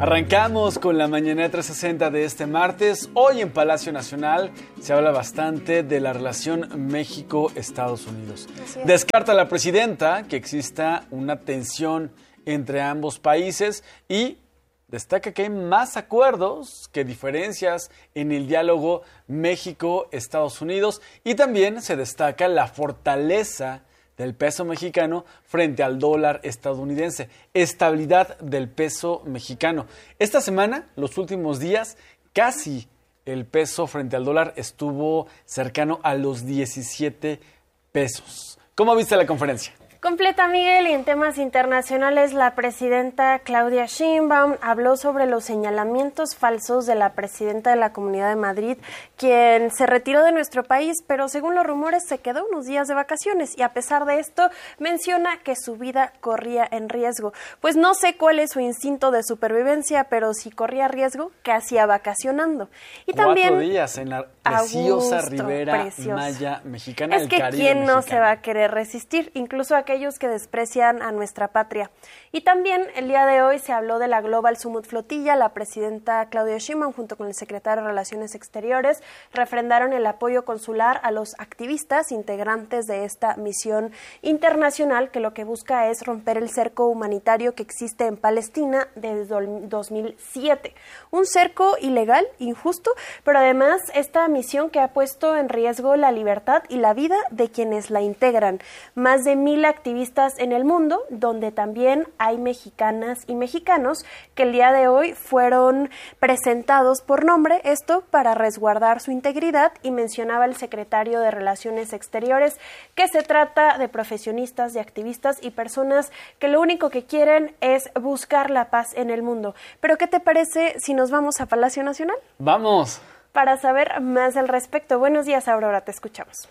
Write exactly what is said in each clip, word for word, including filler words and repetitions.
Arrancamos con la mañanera trescientos sesenta de este martes. Hoy en Palacio Nacional se habla bastante de la relación México-Estados Unidos. Descarta la presidenta que exista una tensión entre ambos países y destaca que hay más acuerdos que diferencias en el diálogo México-Estados Unidos, y también se destaca la fortaleza del peso mexicano frente al dólar estadounidense, estabilidad del peso mexicano. Esta semana, los últimos días, casi el peso frente al dólar estuvo cercano a los diecisiete pesos. ¿Cómo viste la conferencia? Completa, Miguel, y en temas internacionales, la presidenta Claudia Sheinbaum habló sobre los señalamientos falsos de la presidenta de la Comunidad de Madrid, quien se retiró de nuestro país, pero según los rumores se quedó unos días de vacaciones y a pesar de esto menciona que su vida corría en riesgo. Pues no sé cuál es su instinto de supervivencia, pero si corría riesgo, ¿qué hacía vacacionando? Y Cuatro también días en la preciosa Ribera Maya mexicana, es el que Caribe quién no mexicano. se va a querer resistir, incluso aquellos que desprecian a nuestra patria. Y también el día de hoy se habló de la Global Summit Flotilla. La presidenta Claudia Sheinbaum junto con el secretario de Relaciones Exteriores refrendaron el apoyo consular a los activistas integrantes de esta misión internacional que lo que busca es romper el cerco humanitario que existe en Palestina desde dos mil siete. Un cerco ilegal, injusto, pero además esta misión que ha puesto en riesgo la libertad y la vida de quienes la integran. Más de mil activistas en el mundo, donde también hay mexicanas y mexicanos que el día de hoy fueron presentados por nombre, esto para resguardar su integridad, y mencionaba el secretario de Relaciones Exteriores que se trata de profesionistas, de activistas y personas que lo único que quieren es buscar la paz en el mundo. Pero ¿qué te parece si nos vamos a Palacio Nacional? ¡Vamos! Para saber más al respecto. Buenos días, Aurora, te escuchamos.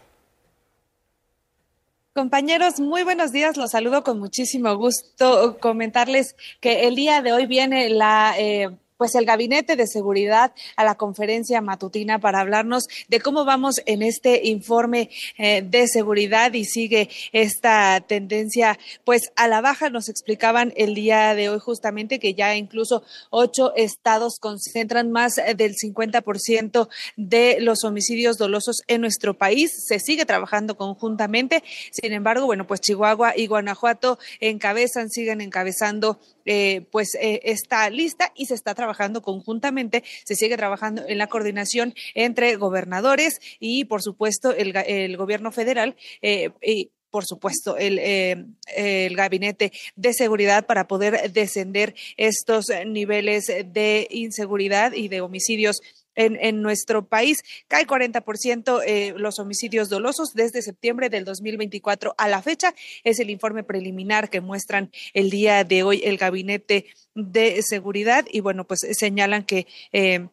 Compañeros, muy buenos días, los saludo con muchísimo gusto. Comentarles que el día de hoy viene la... Eh, pues el Gabinete de Seguridad a la conferencia matutina para hablarnos de cómo vamos en este informe eh, de seguridad y sigue esta tendencia pues a la baja. Nos explicaban el día de hoy justamente que ya incluso ocho estados concentran más del cincuenta por ciento de los homicidios dolosos en nuestro país. Se sigue trabajando conjuntamente, sin embargo, bueno, pues Chihuahua y Guanajuato encabezan, siguen encabezando Eh, pues eh, esta lista y se está trabajando conjuntamente, se sigue trabajando en la coordinación entre gobernadores y por supuesto el, el gobierno federal eh, y por supuesto el, eh, el Gabinete de Seguridad para poder descender estos niveles de inseguridad y de homicidios En, en nuestro país. Cae cuarenta por ciento eh, los homicidios dolosos desde septiembre del dos mil veinticuatro a la fecha. Es el informe preliminar que muestran el día de hoy el Gabinete de Seguridad y bueno, pues señalan que eh,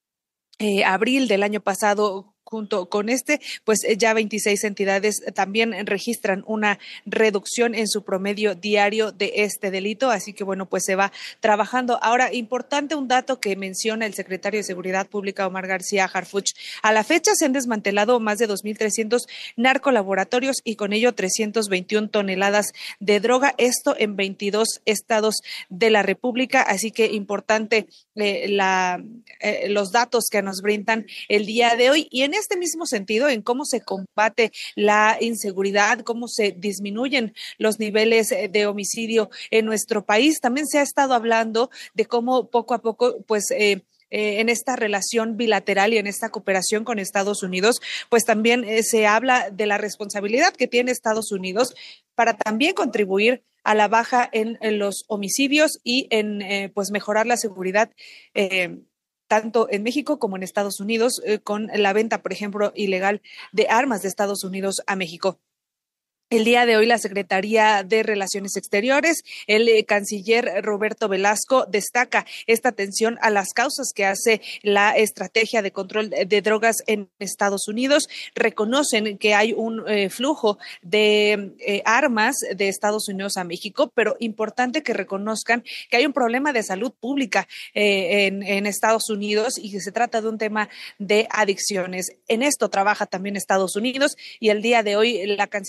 eh, abril del año pasado junto con este, pues ya veintiséis entidades también registran una reducción en su promedio diario de este delito, así que bueno, pues se va trabajando. Ahora, importante un dato que menciona el secretario de Seguridad Pública, Omar García Harfuch. A la fecha se han desmantelado más de dos mil trescientos narcolaboratorios y con ello trescientas veintiuna toneladas de droga, esto en veintidós estados de la República, así que importante eh, la, eh, los datos que nos brindan el día de hoy. Y en este mismo sentido, en cómo se combate la inseguridad, cómo se disminuyen los niveles de homicidio en nuestro país, también se ha estado hablando de cómo poco a poco, pues, eh, Eh, en esta relación bilateral y en esta cooperación con Estados Unidos, pues también eh, se habla de la responsabilidad que tiene Estados Unidos para también contribuir a la baja en, en los homicidios y en eh, pues mejorar la seguridad eh, tanto en México como en Estados Unidos, eh, con la venta, por ejemplo, ilegal de armas de Estados Unidos a México. El día de hoy la Secretaría de Relaciones Exteriores, el eh, canciller Roberto Velasco, destaca esta atención a las causas que hace la estrategia de control de, de drogas en Estados Unidos. Reconocen que hay un eh, flujo de eh, armas de Estados Unidos a México, pero importante que reconozcan que hay un problema de salud pública eh, en, en Estados Unidos y que se trata de un tema de adicciones. En esto trabaja también Estados Unidos y el día de hoy la Cancillería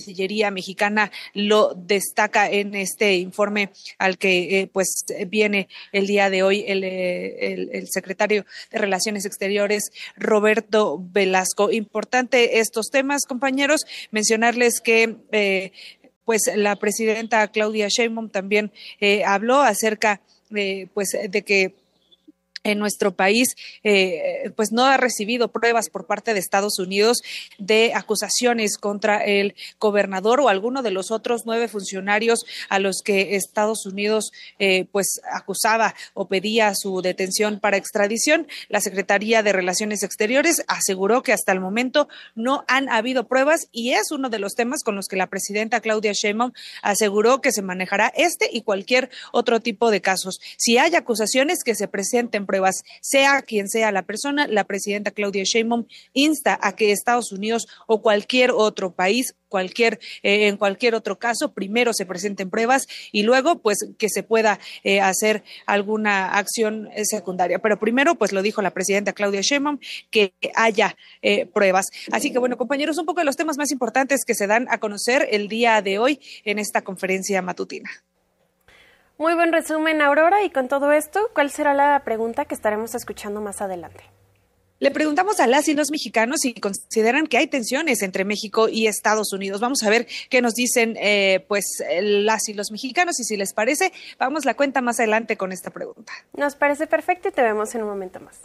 Policía Mexicana lo destaca en este informe al que eh, pues viene el día de hoy el, el, el secretario de Relaciones Exteriores, Roberto Velasco. Importante estos temas, compañeros, mencionarles que eh, pues la presidenta Claudia Sheinbaum también eh, habló acerca eh, pues de que en nuestro país, eh, pues no ha recibido pruebas por parte de Estados Unidos de acusaciones contra el gobernador o alguno de los otros nueve funcionarios a los que Estados Unidos, eh, pues acusaba o pedía su detención para extradición. La Secretaría de Relaciones Exteriores aseguró que hasta el momento no han habido pruebas y es uno de los temas con los que la presidenta Claudia Sheinbaum aseguró que se manejará este y cualquier otro tipo de casos. Si hay acusaciones, que se presenten pruebas, sea quien sea la persona. La presidenta Claudia Sheinbaum insta a que Estados Unidos o cualquier otro país, cualquier eh, en cualquier otro caso, primero se presenten pruebas y luego pues que se pueda eh, hacer alguna acción eh, secundaria. Pero primero, pues lo dijo la presidenta Claudia Sheinbaum, que haya eh, pruebas. Así que bueno, compañeros, un poco de los temas más importantes que se dan a conocer el día de hoy en esta conferencia matutina. Muy buen resumen, Aurora, y con todo esto, ¿cuál será la pregunta que estaremos escuchando más adelante? Le preguntamos a las y los mexicanos si consideran que hay tensiones entre México y Estados Unidos. Vamos a ver qué nos dicen eh, pues las y los mexicanos y si les parece, vamos la cuenta más adelante con esta pregunta. Nos parece perfecto y te vemos en un momento más.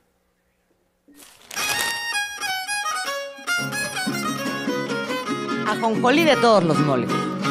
Ajonjolí de todos los moles.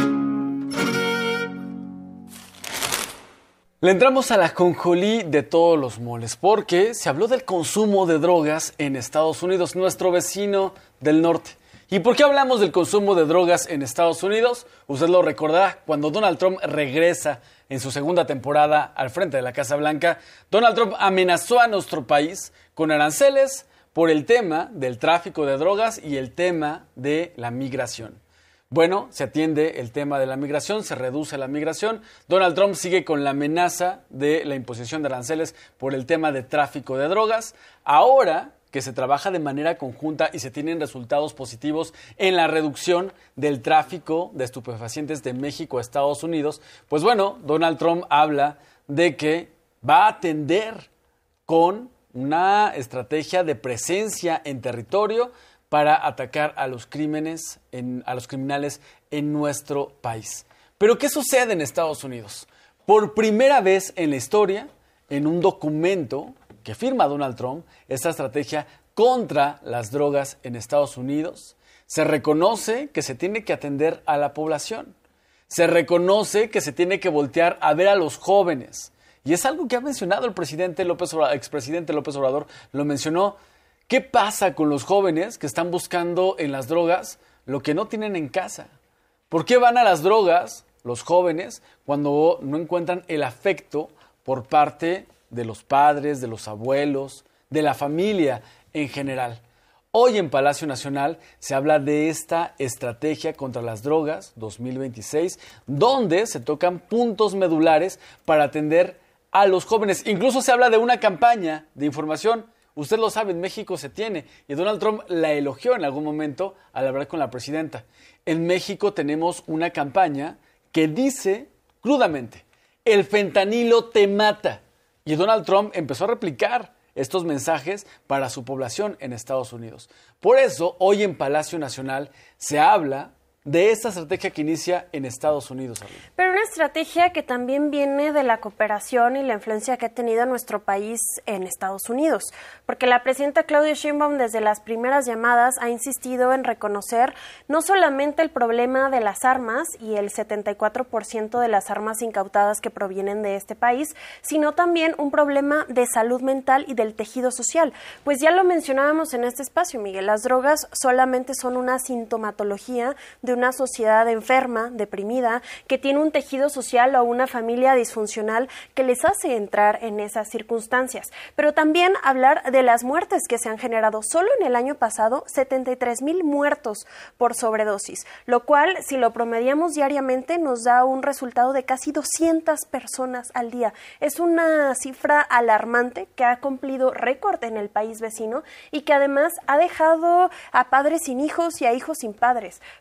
Le entramos a la ajonjolí de todos los moles porque se habló del consumo de drogas en Estados Unidos, nuestro vecino del norte. ¿Y por qué hablamos del consumo de drogas en Estados Unidos? Usted lo recordará, cuando Donald Trump regresa en su segunda temporada al frente de la Casa Blanca, Donald Trump amenazó a nuestro país con aranceles por el tema del tráfico de drogas y el tema de la migración. Bueno, se atiende el tema de la migración, se reduce la migración. Donald Trump sigue con la amenaza de la imposición de aranceles por el tema de tráfico de drogas. Ahora que se trabaja de manera conjunta y se tienen resultados positivos en la reducción del tráfico de estupefacientes de México a Estados Unidos, pues bueno, Donald Trump habla de que va a atender con una estrategia de presencia en territorio para atacar a los crímenes, en, a los criminales en nuestro país. Pero ¿qué sucede en Estados Unidos? Por primera vez en la historia, en un documento que firma Donald Trump, esta estrategia contra las drogas en Estados Unidos, se reconoce que se tiene que atender a la población. Se reconoce que se tiene que voltear a ver a los jóvenes. Y es algo que ha mencionado el presidente López Obrador, expresidente López Obrador, lo mencionó. ¿Qué pasa con los jóvenes que están buscando en las drogas lo que no tienen en casa? ¿Por qué van a las drogas los jóvenes cuando no encuentran el afecto por parte de los padres, de los abuelos, de la familia en general? Hoy en Palacio Nacional se habla de esta estrategia contra las drogas dos mil veintiséis, donde se tocan puntos medulares para atender a los jóvenes. Incluso se habla de una campaña de información. Usted lo sabe, en México se tiene, y Donald Trump la elogió en algún momento al hablar con la presidenta. En México tenemos una campaña que dice crudamente, el fentanilo te mata. Y Donald Trump empezó a replicar estos mensajes para su población en Estados Unidos. Por eso, hoy en Palacio Nacional se habla de esta estrategia que inicia en Estados Unidos. Pero una estrategia que también viene de la cooperación y la influencia que ha tenido nuestro país en Estados Unidos, porque la presidenta Claudia Sheinbaum desde las primeras llamadas ha insistido en reconocer no solamente el problema de las armas y el setenta y cuatro por ciento de las armas incautadas que provienen de este país, sino también un problema de salud mental y del tejido social. Pues ya lo mencionábamos en este espacio, Miguel, las drogas solamente son una sintomatología de una sociedad enferma, deprimida, que tiene un tejido social o una familia disfuncional que les hace entrar en esas circunstancias. Pero también hablar de las muertes que se han generado. Solo en el año pasado, setenta y tres mil muertos por sobredosis, lo cual, si lo promediamos diariamente, nos da un resultado de casi doscientas personas al día. Es una cifra alarmante que ha cumplido récord en el país vecino y que además ha dejado a padres sin hijos y a hijos sin padres. Por eso es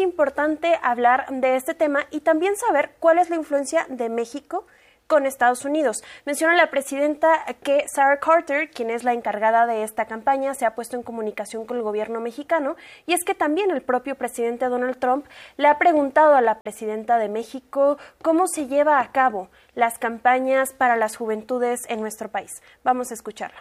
importante hablar de este tema y también saber cuál es la influencia de México con Estados Unidos. Menciona la presidenta que Sarah Carter, quien es la encargada de esta campaña, se ha puesto en comunicación con el gobierno mexicano, y es que también el propio presidente Donald Trump le ha preguntado a la presidenta de México cómo se lleva a cabo las campañas para las juventudes en nuestro país. Vamos a escucharla.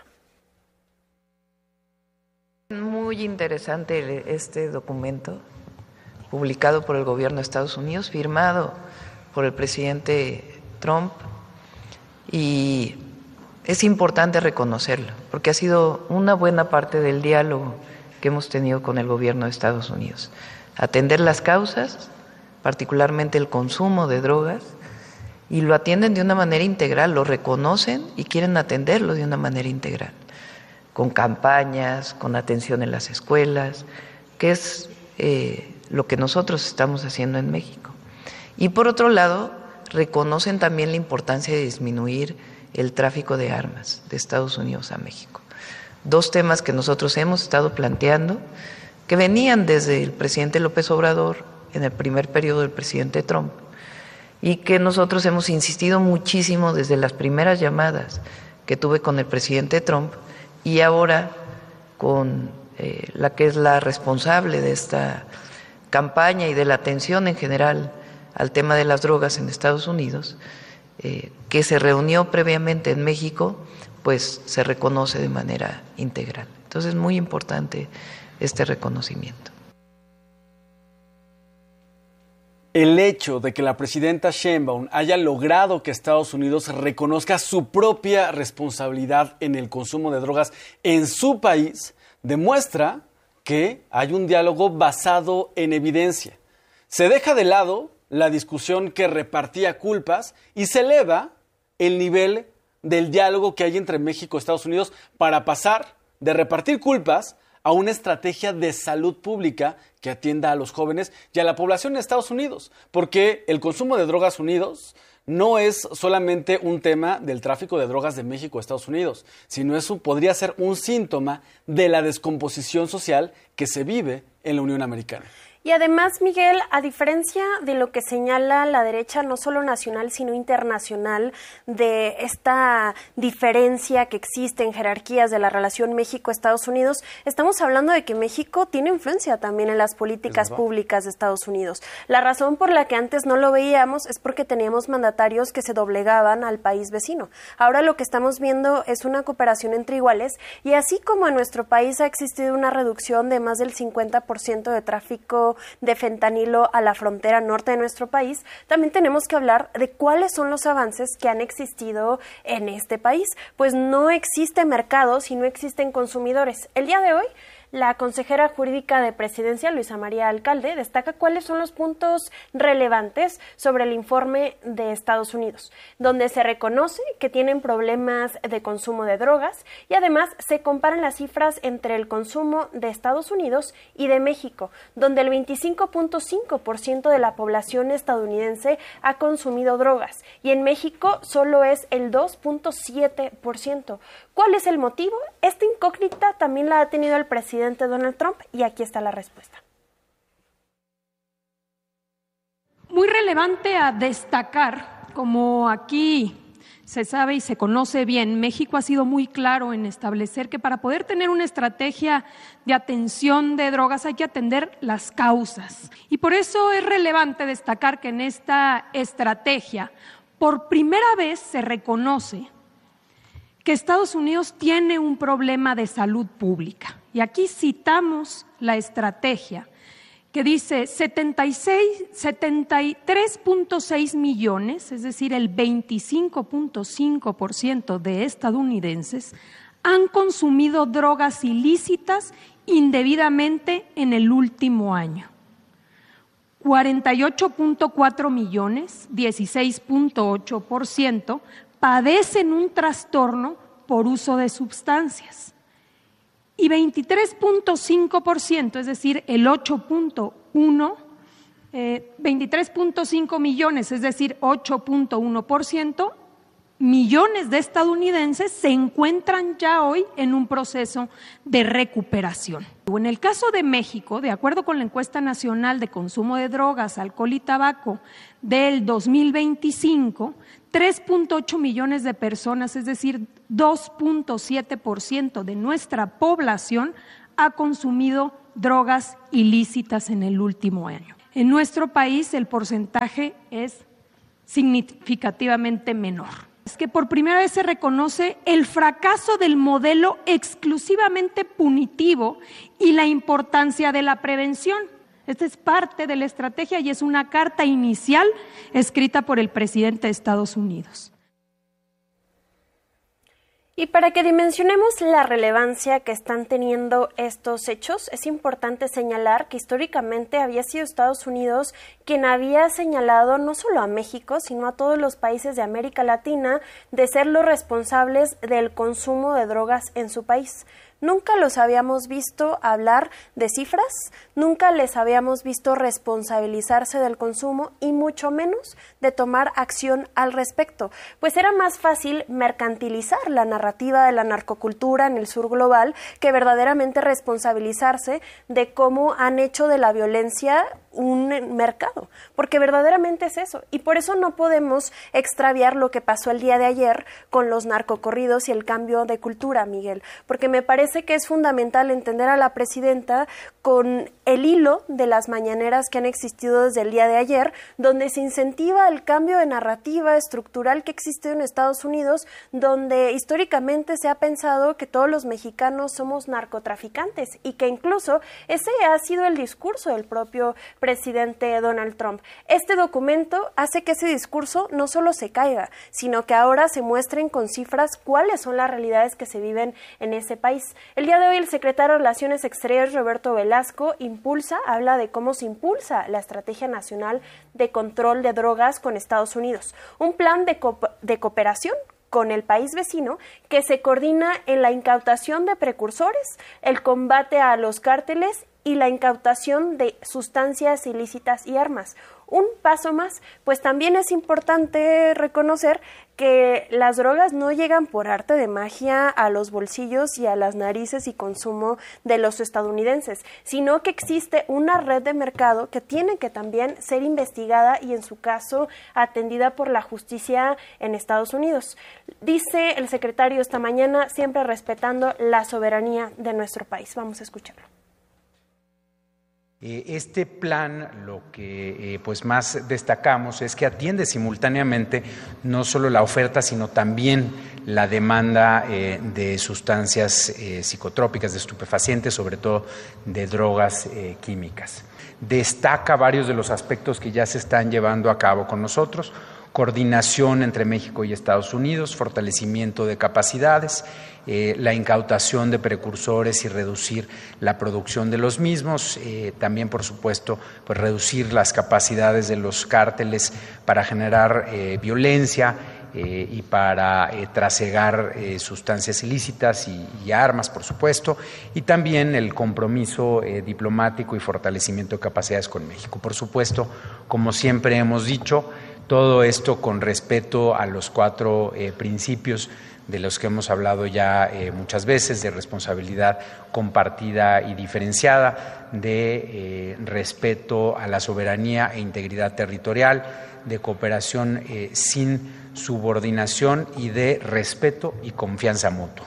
Muy interesante este documento publicado por el gobierno de Estados Unidos, firmado por el presidente Trump, y es importante reconocerlo, porque ha sido una buena parte del diálogo que hemos tenido con el gobierno de Estados Unidos. Atender las causas, particularmente el consumo de drogas, y lo atienden de una manera integral, lo reconocen y quieren atenderlo de una manera integral, con campañas, con atención en las escuelas, que es eh, lo que nosotros estamos haciendo en México. Y por otro lado, reconocen también la importancia de disminuir el tráfico de armas de Estados Unidos a México. Dos temas que nosotros hemos estado planteando, que venían desde el presidente López Obrador en el primer periodo del presidente Trump, y que nosotros hemos insistido muchísimo desde las primeras llamadas que tuve con el presidente Trump y ahora con eh, la que es la responsable de esta campaña y de la atención en general al tema de las drogas en Estados Unidos, eh, que se reunió previamente en México, pues se reconoce de manera integral. Entonces es muy importante este reconocimiento. El hecho de que la presidenta Sheinbaum haya logrado que Estados Unidos reconozca su propia responsabilidad en el consumo de drogas en su país demuestra que hay un diálogo basado en evidencia. Se deja de lado la discusión que repartía culpas y se eleva el nivel del diálogo que hay entre México y Estados Unidos para pasar de repartir culpas a una estrategia de salud pública que atienda a los jóvenes y a la población de Estados Unidos, porque el consumo de drogas unidos no es solamente un tema del tráfico de drogas de México a Estados Unidos, sino eso podría ser un síntoma de la descomposición social que se vive en la Unión Americana. Y además, Miguel, a diferencia de lo que señala la derecha, no solo nacional, sino internacional, de esta diferencia que existe en jerarquías de la relación México-Estados Unidos, estamos hablando de que México tiene influencia también en las políticas públicas de Estados Unidos. La razón por la que antes no lo veíamos es porque teníamos mandatarios que se doblegaban al país vecino. Ahora lo que estamos viendo es una cooperación entre iguales, y así como en nuestro país ha existido una reducción de más del cincuenta por ciento de tráfico de fentanilo a la frontera norte de nuestro país, también tenemos que hablar de cuáles son los avances que han existido en este país, pues no existe mercado si no existen consumidores. El día de hoy, la consejera jurídica de Presidencia, Luisa María Alcalde, destaca cuáles son los puntos relevantes sobre el informe de Estados Unidos, donde se reconoce que tienen problemas de consumo de drogas y además se comparan las cifras entre el consumo de Estados Unidos y de México, donde el veinticinco punto cinco por ciento de la población estadounidense ha consumido drogas y en México solo es el dos punto siete por ciento. ¿Cuál es el motivo? Esta incógnita también la ha tenido el presidente Donald Trump y aquí está la respuesta. Muy relevante a destacar, como aquí se sabe y se conoce bien, México ha sido muy claro en establecer que para poder tener una estrategia de atención de drogas hay que atender las causas. Y por eso es relevante destacar que en esta estrategia por primera vez se reconoce que Estados Unidos tiene un problema de salud pública. Y aquí citamos la estrategia que dice setenta y seis, setenta y tres punto seis millones, es decir, el veinticinco punto cinco por ciento de estadounidenses han consumido drogas ilícitas indebidamente en el último año. cuarenta y ocho punto cuatro millones, dieciséis punto ocho por ciento, padecen un trastorno por uso de sustancias y veintitrés punto cinco por ciento, es decir, el ocho punto uno, eh, veintitrés punto cinco millones, es decir, ocho punto uno por ciento, millones de estadounidenses se encuentran ya hoy en un proceso de recuperación. En el caso de México, de acuerdo con la encuesta nacional de consumo de drogas, alcohol y tabaco del dos mil veinticinco, tres punto ocho millones de personas, es decir, dos punto siete por ciento de nuestra población, ha consumido drogas ilícitas en el último año. En nuestro país el porcentaje es significativamente menor. Es que por primera vez se reconoce el fracaso del modelo exclusivamente punitivo y la importancia de la prevención. Esta es parte de la estrategia y es una carta inicial escrita por el presidente de Estados Unidos. Y para que dimensionemos la relevancia que están teniendo estos hechos, es importante señalar que históricamente había sido Estados Unidos quien había señalado no solo a México, sino a todos los países de América Latina de ser los responsables del consumo de drogas en su país. Nunca los habíamos visto hablar de cifras, nunca les habíamos visto responsabilizarse del consumo y mucho menos de tomar acción al respecto, pues era más fácil mercantilizar la narrativa de la narcocultura en el sur global que verdaderamente responsabilizarse de cómo han hecho de la violencia un mercado, porque verdaderamente es eso, y por eso no podemos extraviar lo que pasó el día de ayer con los narcocorridos y el cambio de cultura, Miguel, porque me parece que es fundamental entender a la presidenta con el hilo de las mañaneras que han existido desde el día de ayer, donde se incentiva el cambio de narrativa estructural que existe en Estados Unidos, donde históricamente se ha pensado que todos los mexicanos somos narcotraficantes y que incluso ese ha sido el discurso del propio presidente Donald Trump. Este documento hace que ese discurso no solo se caiga, sino que ahora se muestren con cifras cuáles son las realidades que se viven en ese país. El día de hoy el secretario de Relaciones Exteriores, Roberto Velasco, impulsa, habla de cómo se impulsa la Estrategia Nacional de Control de Drogas con Estados Unidos, un plan de, co- de cooperación con el país vecino que se coordina en la incautación de precursores, el combate a los cárteles y la incautación de sustancias ilícitas y armas. Un paso más, pues también es importante reconocer que las drogas no llegan por arte de magia a los bolsillos y a las narices y consumo de los estadounidenses, sino que existe una red de mercado que tiene que también ser investigada y en su caso atendida por la justicia en Estados Unidos. Dice el secretario esta mañana, siempre respetando la soberanía de nuestro país. Vamos a escucharlo. Este plan, lo que eh, pues más destacamos es que atiende simultáneamente no solo la oferta, sino también la demanda eh, de sustancias eh, psicotrópicas, de estupefacientes, sobre todo de drogas eh, químicas. Destaca varios de los aspectos que ya se están llevando a cabo con nosotros: coordinación entre México y Estados Unidos, fortalecimiento de capacidades, eh, la incautación de precursores y reducir la producción de los mismos, eh, también, por supuesto, pues reducir las capacidades de los cárteles para generar eh, violencia eh, y para eh, trasegar eh, sustancias ilícitas y, y armas, por supuesto, y también el compromiso eh, diplomático y fortalecimiento de capacidades con México. Por supuesto, como siempre hemos dicho, todo esto con respeto a los cuatro eh, principios de los que hemos hablado ya eh, muchas veces, de responsabilidad compartida y diferenciada, de eh, respeto a la soberanía e integridad territorial, de cooperación eh, sin subordinación y de respeto y confianza mutua.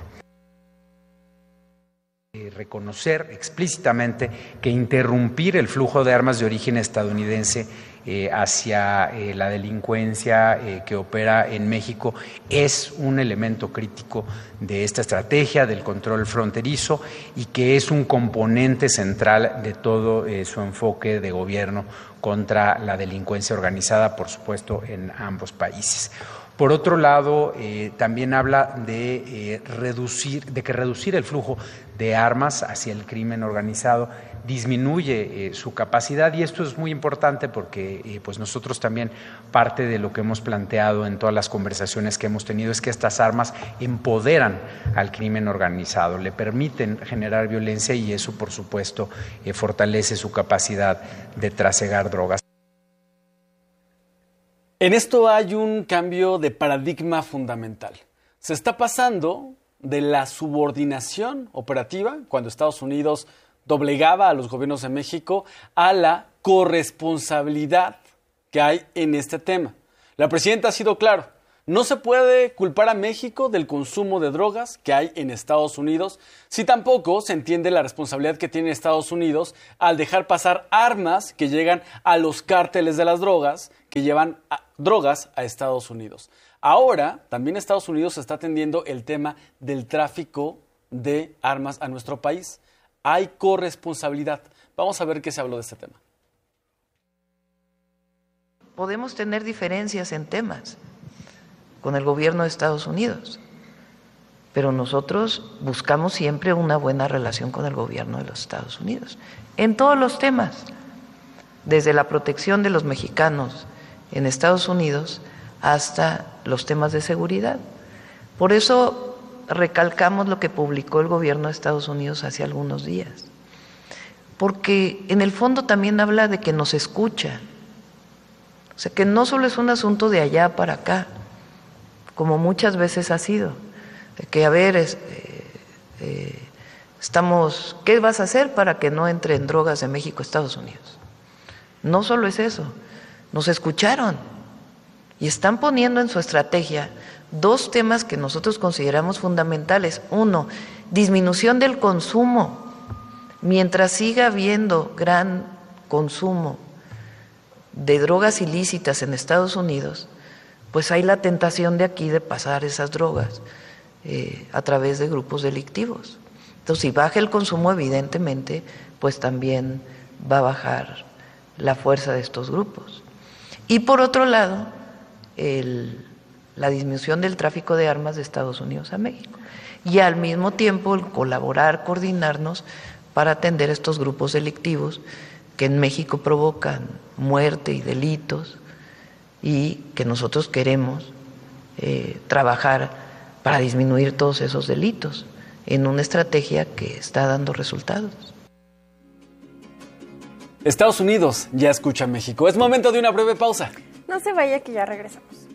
Reconocer explícitamente que interrumpir el flujo de armas de origen estadounidense eh, hacia eh, la delincuencia eh, que opera en México es un elemento crítico de esta estrategia del control fronterizo y que es un componente central de todo eh, su enfoque de gobierno contra la delincuencia organizada, por supuesto, en ambos países. Por otro lado, eh, también habla de eh, reducir, de que reducir el flujo de armas hacia el crimen organizado disminuye eh, su capacidad, y esto es muy importante porque eh, pues nosotros también parte de lo que hemos planteado en todas las conversaciones que hemos tenido es que estas armas empoderan al crimen organizado, le permiten generar violencia y eso, por supuesto, eh, fortalece su capacidad de trasegar drogas. En esto hay un cambio de paradigma fundamental. Se está pasando de la subordinación operativa, cuando Estados Unidos doblegaba a los gobiernos de México, a la corresponsabilidad que hay en este tema. La presidenta ha sido clara. No se puede culpar a México del consumo de drogas que hay en Estados Unidos, si tampoco se entiende la responsabilidad que tiene Estados Unidos al dejar pasar armas que llegan a los cárteles de las drogas, que llevan a drogas a Estados Unidos. Ahora, también Estados Unidos está atendiendo el tema del tráfico de armas a nuestro país. Hay corresponsabilidad. Vamos a ver qué se habló de este tema. Podemos tener diferencias en temas con el gobierno de Estados Unidos, pero nosotros buscamos siempre una buena relación con el gobierno de los Estados Unidos, en todos los temas, desde la protección de los mexicanos en Estados Unidos hasta los temas de seguridad. Por eso recalcamos lo que publicó el gobierno de Estados Unidos hace algunos días, porque en el fondo también habla de que nos escucha, o sea, que no solo es un asunto de allá para acá, como muchas veces ha sido, de que a ver, es, eh, eh, estamos, ¿qué vas a hacer para que no entren drogas de México a Estados Unidos? No solo es eso, nos escucharon y están poniendo en su estrategia dos temas que nosotros consideramos fundamentales. Uno, disminución del consumo. Mientras siga habiendo gran consumo de drogas ilícitas en Estados Unidos, pues hay la tentación de aquí de pasar esas drogas eh, a través de grupos delictivos. Entonces, si baja el consumo, evidentemente, pues también va a bajar la fuerza de estos grupos. Y por otro lado, el, la disminución del tráfico de armas de Estados Unidos a México. Y al mismo tiempo, el colaborar, coordinarnos para atender estos grupos delictivos que en México provocan muerte y delitos, y que nosotros queremos eh, trabajar para disminuir todos esos delitos en una estrategia que está dando resultados. Estados Unidos ya escucha a México. Es momento de una breve pausa. No se vaya, que ya regresamos.